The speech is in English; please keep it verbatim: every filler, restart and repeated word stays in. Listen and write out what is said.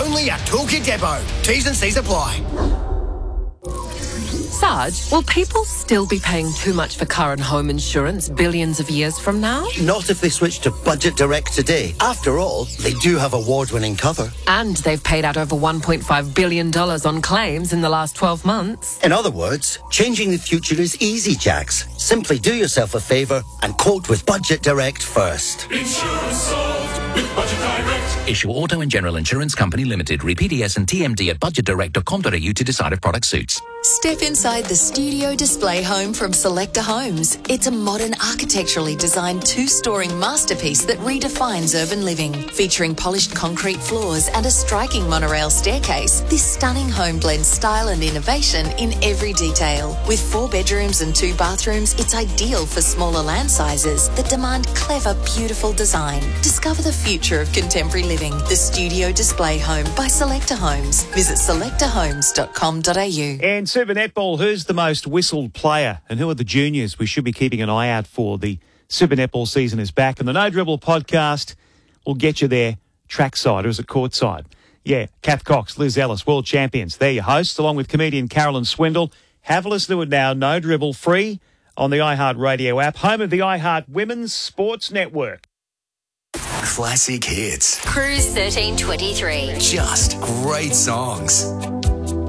Only at Toolkit Depot. T's and C's apply. Sarge, will people still be paying too much for car and home insurance billions of years from now? Not if they switch to Budget Direct today. After all, they do have award-winning cover. And they've paid out over one point five billion dollars on claims in the last twelve months. In other words, changing the future is easy, Jax. Simply do yourself a favour and quote with Budget Direct first. Insurance solved with Budget Direct. Issue Auto and General Insurance Company Limited. Read P D S and T M D at budget direct dot com dot a u to decide if product suits. Step inside the studio display home from Selector Homes. It's a modern, architecturally designed two-story masterpiece that redefines urban living. Featuring polished concrete floors and a striking monorail staircase, this stunning home blends style and innovation in every detail. With four bedrooms and two bathrooms, it's ideal for smaller land sizes that demand clever, beautiful design. Discover the future of contemporary living. The Studio Display Home by Selector Homes. Visit selector homes dot com dot a u. And Super Netball, who's the most whistled player and who are the juniors we should be keeping an eye out for? The Super Netball season is back, and the No Dribble podcast will get you there trackside or is it courtside? Yeah, Kath Cox, Liz Ellis, world champions. They're your hosts, along with comedian Carolyn Swindle. Have a listen to it now, No Dribble, free on the iHeart Radio app, home of the iHeart Women's Sports Network. Classic hits. Cruise thirteen twenty-three. Just great songs.